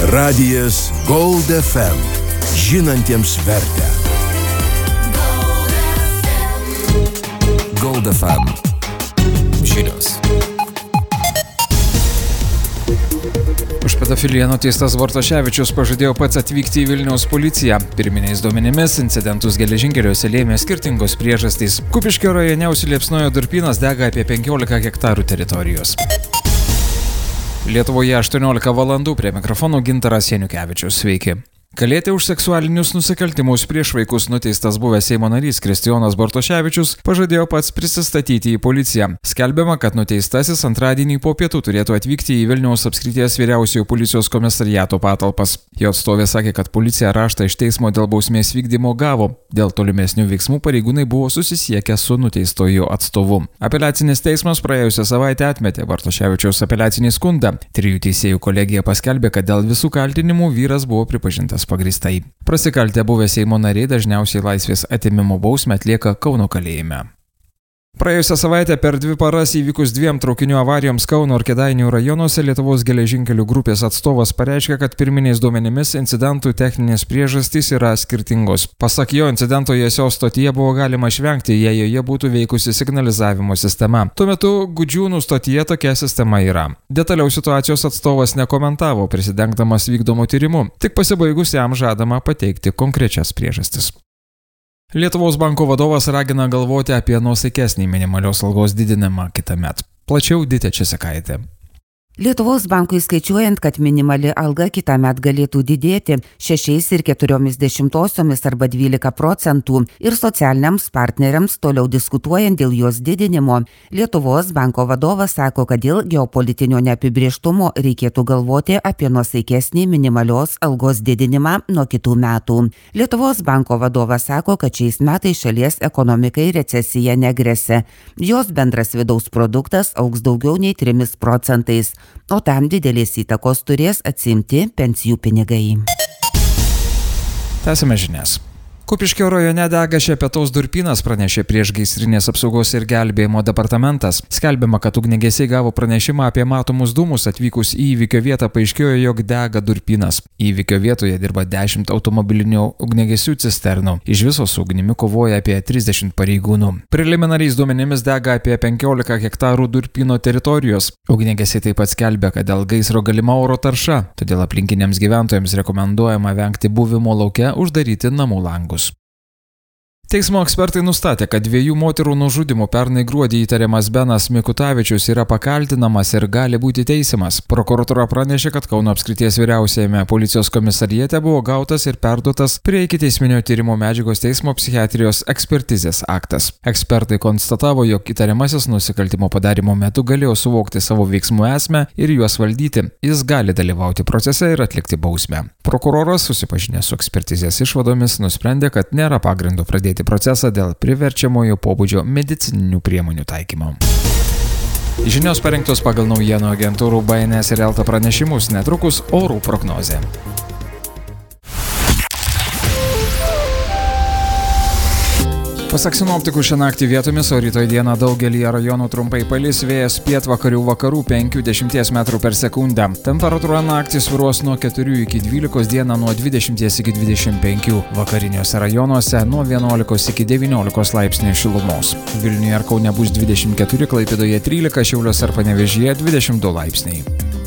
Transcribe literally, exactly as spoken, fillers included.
Radijas Gold F M. Žinantiems vertę. Gold F M. Žinios. Už pedofiliją nuteistas Bartoševičius pažadėjo pats atvykti į Vilniaus policiją. Pirminiais duomenimis incidentus geležinkeliuose lėmė skirtingos priežastys. Kupiškio rajone užsiliepsnojo durpynas, dega apie penkiolika hektarų teritorijos. Lietuvoje aštuoniolika valandų, prie mikrofono Gintaras Janukevičius. Sveiki. Kalėti už seksualinius nusikaltimus prieš vaikus nuteistas buvęs Seimo narys Kristijonas Bartoševičius pažadėjo pats prisistatyti į policiją. Skelbiama, kad nuteistasis antradienį po pietų turėtų atvykti į Vilniaus apskrities vyriausiojo policijos komisariato patalpas. Jo atstovė sakė, kad policija raštą iš teismo dėl bausmės vykdymo gavo. Dėl tolimesnių veiksmų pareigūnai buvo susisiekę su nuteistojo atstovu. Apeliacinis teismas praėjusią savaitę atmetė Bartoševičiaus apeliacinį skundą. Trijų teisėjų kolegija paskelbė, kad dėl visų kaltinimų vyras buvo pripažintas pagristai. Prasikaltę buvę Seimo nariai dažniausiai laisvės atėmimo bausmę atlieka Kauno kalėjime. Praėjusią savaitę per dvi paras įvykus dviem traukinių avarijoms Kauno ir Kėdainių rajonuose Lietuvos geležinkelių grupės atstovas pareiškė, kad pirminiais duomenimis incidentų techninės priežastys yra skirtingos. Pasak jo, incidento Jiesios stotyje buvo galima išvengti, jei joje būtų veikusi signalizavimo sistema. Tuo metu Gudžiūnų stotyje tokia sistema yra. Detaliau situacijos atstovas nekomentavo, prisidengdamas vykdomu tyrimu, tik pasibaigus jam žadama pateikti konkrečias priežastis. Lietuvos banko vadovas ragina galvoti apie nuosaikesnį minimalios algos didinimą kitąmet. Plačiau Ditė Česekaitė. Lietuvos bankui skaičiuojant, kad minimali alga kitąmet galėtų didėti šešiais ir keturiomis dešimtosiomis arba dvylika procentų ir socialiniams partneriams toliau diskutuojant dėl jos didinimo, Lietuvos banko vadovas sako, kad dėl geopolitinio neapibrėžtumo reikėtų galvoti apie nuosaikesnį minimalios algos didinimą nuo kitų metų. Lietuvos banko vadovas sako, kad šiais metais šalies ekonomikai recesija negresia. Jos bendras vidaus produktas augs daugiau nei trimis procentais. O tam didelės įtakos turės atsiimti pensijų pinigai. Tęsime žinias. Kupiškio rajone dega Šepetaus durpynas, pranešė priešgaisrinės apsaugos ir gelbėjimo departamentas. Skelbiama, kad ugniagesiai gavo pranešimą apie matomus dūmus. Atvykus į įvykio vietą paaiškėjo, jog dega durpynas. Įvykio vietoje dirba dešimt automobilinių ugniagesių cisternų. Iš viso su ugnimi kovoja apie trisdešimt pareigūnų. Preliminariais duomenimis dega apie penkiolika hektarų durpyno teritorijos. Ugniagesiai taip pat skelbia, kad dėl gaisro galima oro tarša, todėl aplinkiniams gyventojams rekomenduojama vengti buvimo lauke, uždaryti namų langus. Teismo ekspertai nustatė, kad dviejų moterų nužudymu pernai gruodį įtariamas Benas Mikutavičius yra pakaltinamas ir gali būti teisiamas. Prokuratūra pranešė, kad Kauno apskrities vyriausiajame policijos komisariate buvo gautas ir perduotas prie ikiteisminio tyrimo medžiagos teismo psichiatrijos ekspertizės aktas. Ekspertai konstatavo, jog įtariamasis nusikaltimo padarimo metu galėjo suvokti savo veiksmų esmę ir juos valdyti. Jis gali dalyvauti procese ir atlikti bausmę. Prokuroras, susipažinęs su ekspertizės išvadomis, nusprendė, kad nėra pagrindo pradėti procesą dėl priverčiamojo pobūdžio medicininių priemonių taikymo. Žinios parengtos pagal naujienų agentūrų B N S ir Elta pranešimus, netrukus orų prognozė. Pasak sinoptikų, šią naktį vietomis, o rytoj dieną daugelį rajonų trumpai palis, vėjas pietvakarių vakarų penki iki dešimties metrų per sekundę. Temperatūra naktį svyruos nuo keturių iki dvylikos, dieną nuo dvidešimties iki dvidešimt penkių. Vakariniuose rajonuose nuo vienuolikos iki devyniolikos laipsnių šilumos. Vilniuje ir Kaune bus dvidešimt keturi, Klaipėdoje trylika, Šiauliuose ir Panevėžyje dvidešimt du laipsniai.